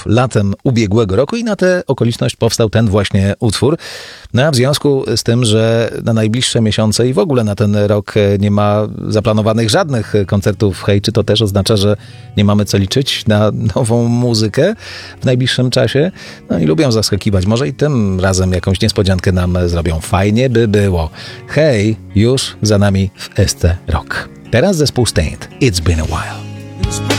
latem ubiegłego roku i na tę okoliczność powstał ten właśnie utwór. No a w związku z tym, że na najbliższe miesiące i w ogóle na ten rok nie ma zaplanowanych żadnych koncertów Hej, czy to też oznacza, że nie mamy co liczyć na nową muzykę w najbliższym czasie? No i lubią zaskakiwać. Może i tym razem jakąś niespodziankę nam zrobią. Fajnie by było. Hej, już za nami w SC Rock. Teraz zespół Stained. It's been a while.